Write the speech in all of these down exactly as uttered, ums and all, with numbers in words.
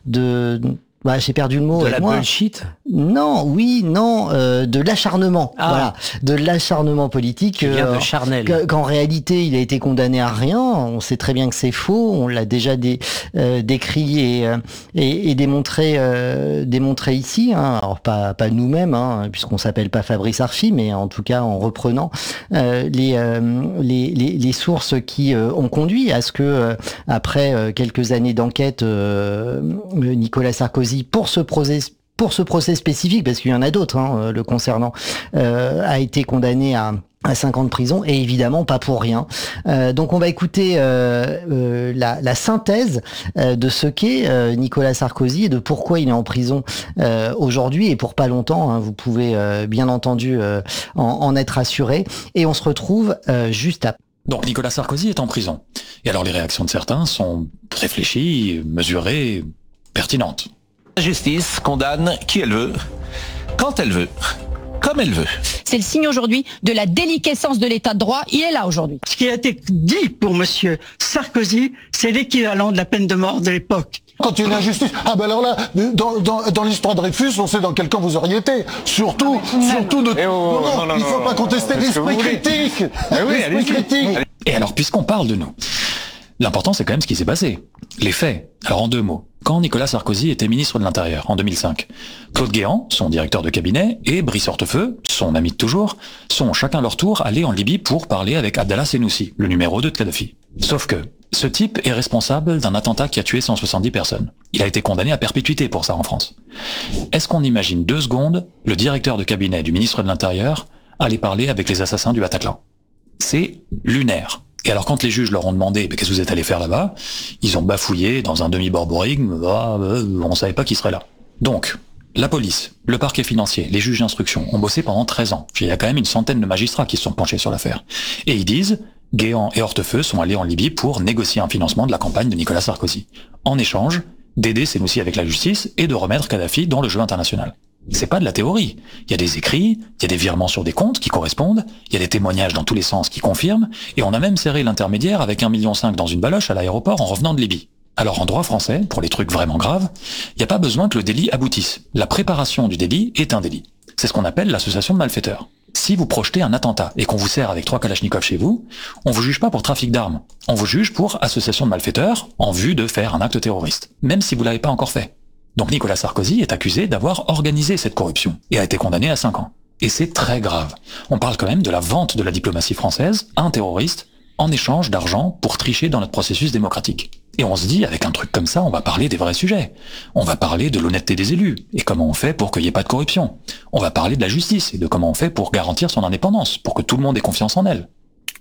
de Bah, j'ai perdu le mot. De la moi. bullshit. Non, oui, non, euh, de l'acharnement. Ah. Voilà, de l'acharnement politique. Qui vient euh, de charnel. qu'- Qu'en réalité, il a été condamné à rien. On sait très bien que c'est faux. On l'a déjà dé, euh, décrit et, euh, et, et démontré, euh, démontré ici. Hein. Alors pas, pas nous-mêmes, hein, puisqu'on s'appelle pas Fabrice Arfi, mais en tout cas en reprenant euh, les, euh, les, les, les sources qui euh, ont conduit à ce que, euh, après euh, quelques années d'enquête, euh, Nicolas Sarkozy, pour ce procès pour ce procès spécifique, parce qu'il y en a d'autres hein, le concernant, euh, a été condamné à à cinq ans de prison, et évidemment pas pour rien. Euh, donc on va écouter euh, euh, la, la synthèse euh, de ce qu'est euh, Nicolas Sarkozy et de pourquoi il est en prison euh, aujourd'hui et pour pas longtemps. Hein, vous pouvez euh, bien entendu euh, en, en être assuré. Et on se retrouve euh, juste après. Donc Nicolas Sarkozy est en prison. Et alors les réactions de certains sont réfléchies, mesurées, pertinentes. La justice condamne qui elle veut, quand elle veut, comme elle veut. C'est le signe aujourd'hui de la déliquescence de l'état de droit. Il est là aujourd'hui. Ce qui a été dit pour monsieur Sarkozy, c'est l'équivalent de la peine de mort de l'époque. Quand il y a une injustice, ah ben alors là, dans, dans, dans l'histoire de Dreyfus, on sait dans quel camp vous auriez été. Surtout, surtout de... Eh oh, non, non, non, non, il faut non, pas contester non, l'esprit critique. Eh oui, l'esprit allez-y. critique. Et alors, puisqu'on parle de nous, l'important c'est quand même ce qui s'est passé. Les faits. Alors en deux mots. Quand Nicolas Sarkozy était ministre de l'Intérieur, en deux mille cinq, Claude Guéant, son directeur de cabinet, et Brice Hortefeux, son ami de toujours, sont chacun leur tour allés en Libye pour parler avec Abdallah Senoussi, le numéro deux de Kadhafi. Sauf que, ce type est responsable d'un attentat qui a tué cent soixante-dix personnes. Il a été condamné à perpétuité pour ça en France. Est-ce qu'on imagine deux secondes le directeur de cabinet du ministre de l'Intérieur aller parler avec les assassins du Bataclan? C'est lunaire. Et alors quand les juges leur ont demandé mais qu'est-ce que vous êtes allé faire là-bas, ils ont bafouillé dans un demi-borborigme, ah, euh, on savait pas qui serait là. Donc, la police, le parquet financier, les juges d'instruction ont bossé pendant treize ans. Il y a quand même une centaine de magistrats qui se sont penchés sur l'affaire. Et ils disent, Guéant et Hortefeux sont allés en Libye pour négocier un financement de la campagne de Nicolas Sarkozy. En échange, d'aider Senoussi avec la justice et de remettre Kadhafi dans le jeu international. C'est pas de la théorie. Il y a des écrits, il y a des virements sur des comptes qui correspondent, il y a des témoignages dans tous les sens qui confirment, et on a même serré l'intermédiaire avec un virgule cinq million dans une baloche à l'aéroport en revenant de Libye. Alors en droit français, pour les trucs vraiment graves, il n'y a pas besoin que le délit aboutisse. La préparation du délit est un délit. C'est ce qu'on appelle l'association de malfaiteurs. Si vous projetez un attentat et qu'on vous sert avec trois kalachnikovs chez vous, on vous juge pas pour trafic d'armes. On vous juge pour association de malfaiteurs en vue de faire un acte terroriste, même si vous l'avez pas encore fait. Donc Nicolas Sarkozy est accusé d'avoir organisé cette corruption et a été condamné à cinq ans. Et c'est très grave. On parle quand même de la vente de la diplomatie française à un terroriste en échange d'argent pour tricher dans notre processus démocratique. Et on se dit, avec un truc comme ça, on va parler des vrais sujets. On va parler de l'honnêteté des élus et comment on fait pour qu'il n'y ait pas de corruption. On va parler de la justice et de comment on fait pour garantir son indépendance, pour que tout le monde ait confiance en elle.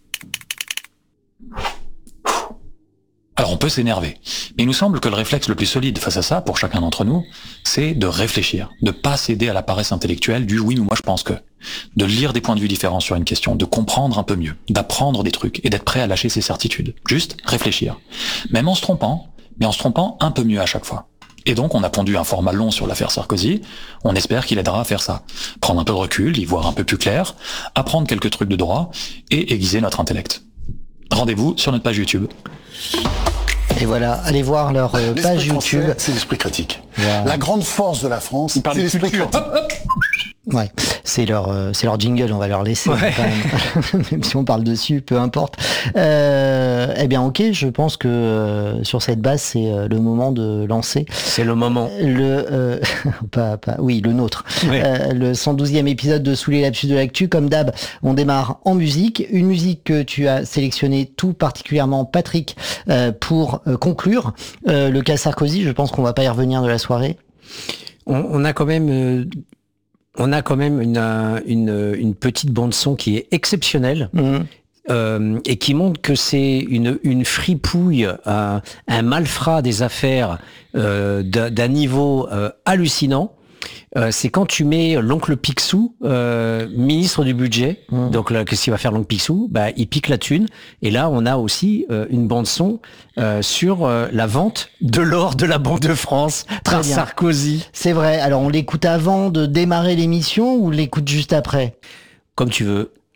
Alors on peut s'énerver, mais il nous semble que le réflexe le plus solide face à ça, pour chacun d'entre nous, c'est de réfléchir, de pas céder à la paresse intellectuelle du « oui, mais moi je pense que », de lire des points de vue différents sur une question, de comprendre un peu mieux, d'apprendre des trucs et d'être prêt à lâcher ses certitudes. Juste réfléchir. Même en se trompant, mais en se trompant un peu mieux à chaque fois. Et donc on a pondu un format long sur l'affaire Sarkozy, on espère qu'il aidera à faire ça. Prendre un peu de recul, y voir un peu plus clair, apprendre quelques trucs de droit et aiguiser notre intellect. Rendez-vous sur notre page YouTube. Et voilà, allez voir leur euh, page YouTube. Français, c'est l'esprit critique. Voilà. La grande force de la France, c'est l'esprit critique. Hop, hop. Ouais, c'est leur, euh, c'est leur jingle, on va leur laisser Ouais. quand même. Même si on parle dessus, peu importe. Euh, eh bien, ok, je pense que euh, sur cette base, c'est euh, le moment de lancer C'est le moment. le, euh, pas, pas, oui, le nôtre, Ouais. euh, le cent douzième épisode de Sous les lapsus de l'actu. Comme d'hab, on démarre en musique, une musique que tu as sélectionnée tout particulièrement, Patrick, euh, pour euh, conclure euh, le cas Sarkozy. Je pense qu'on va pas y revenir de la soirée. On, on a quand même, euh, on a quand même une, euh, une, une petite bande son qui est exceptionnelle. Mmh. Euh, et qui montre que c'est une, une fripouille, euh, un malfrat des affaires euh, d'un d'un niveau euh, hallucinant. Euh, c'est quand tu mets l'oncle Picsou, euh, ministre du budget. Mmh. Donc là, qu'est-ce qu'il va faire l'oncle Picsou? Bah, il pique la thune. Et là, on a aussi euh, une bande son euh, sur euh, la vente de l'or de la Banque de France par bien. Sarkozy. C'est vrai. Alors, on l'écoute avant de démarrer l'émission ou on l'écoute juste après? Comme tu veux.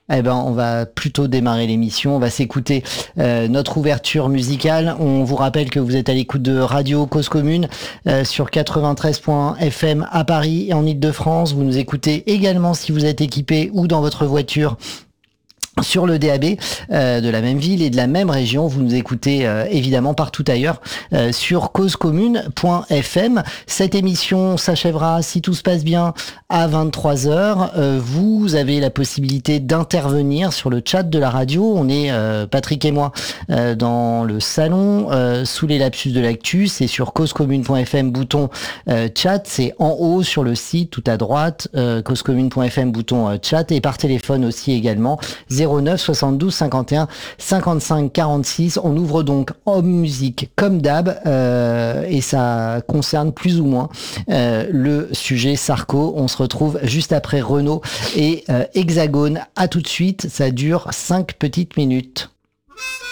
Eh ben, on va plutôt démarrer l'émission. On va s'écouter euh, notre ouverture musicale. On vous rappelle que vous êtes à l'écoute de Radio Cause Commune euh, sur quatre-vingt-treize point F M à Paris et en Ile-de-France. Vous nous écoutez également si vous êtes équipé ou dans votre voiture sur le D A B euh, de la même ville et de la même région. Vous nous écoutez euh, évidemment partout ailleurs euh, sur cause commune point F M. Cette émission s'achèvera, si tout se passe bien, à vingt-trois heures. Euh, vous avez la possibilité d'intervenir sur le chat de la radio. On est, euh, Patrick et moi, euh, dans le salon, euh, sous les lapsus de l'actu. C'est sur cause commune point F M, bouton euh, chat. C'est en haut sur le site, tout à droite, euh, cause commune point F M, bouton euh, chat. Et par téléphone aussi également, zéro neuf soixante-douze cinquante et un cinquante-cinq quarante-six. On ouvre donc en musique comme d'hab euh, et ça concerne plus ou moins euh, le sujet Sarko. On se retrouve juste après Renaud et euh, Hexagone. À tout de suite, ça dure cinq petites minutes.